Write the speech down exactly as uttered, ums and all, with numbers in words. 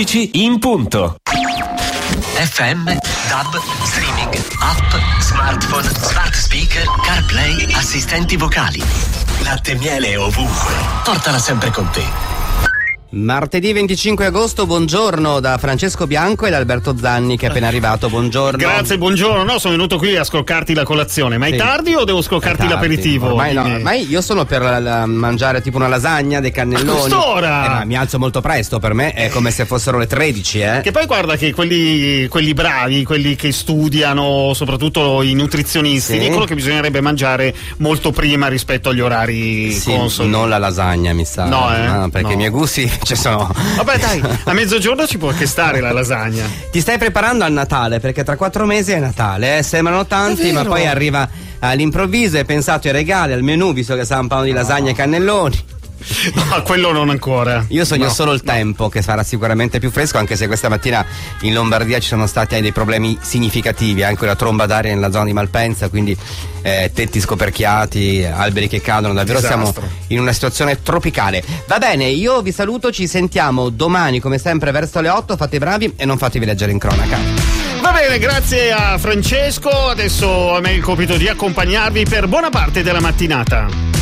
undici in punto. F M, D A B, streaming, app, smartphone, smart speaker, CarPlay, assistenti vocali. Latte e miele ovunque. Portala sempre con te. Martedì venticinque agosto, buongiorno da Francesco Bianco e da Alberto Zanni che è appena arrivato, buongiorno. Grazie, buongiorno, no, sono venuto qui a scoccarti la colazione, ma è Sì. tardi o devo scoccarti l'aperitivo? Ormai no, ormai io sono per la, la, mangiare tipo una lasagna, dei cannelloni. A quest'ora? Eh, ma mi alzo molto presto, per me è come se fossero le tredici, eh. Che poi guarda che quelli, quelli bravi, quelli che studiano, soprattutto i nutrizionisti, Sì. dicono che bisognerebbe mangiare molto prima rispetto agli orari Sì, consoni. non la lasagna, mi sa. No, eh? Ah, perché No. i miei gusti ci sono. Vabbè dai, a mezzogiorno ci può anche stare la lasagna. Ti stai preparando al Natale, perché tra quattro mesi è Natale, eh? Sembrano tanti, È ma vero. poi arriva all'improvviso, hai pensato ai regali, al menù, visto che stiamo parlando di lasagna e cannelloni. No, quello non ancora. Io sogno No. solo il tempo, che sarà sicuramente più fresco, anche se questa mattina in Lombardia ci sono stati dei problemi significativi, anche una tromba d'aria nella zona di Malpensa, quindi eh, tetti scoperchiati, alberi che cadono, davvero Disastro. siamo in una situazione tropicale. Va bene, io vi saluto, ci sentiamo domani come sempre verso le otto, fate i bravi e non fatevi leggere in cronaca. Va bene, grazie a Francesco, adesso a me il compito di accompagnarvi per buona parte della mattinata.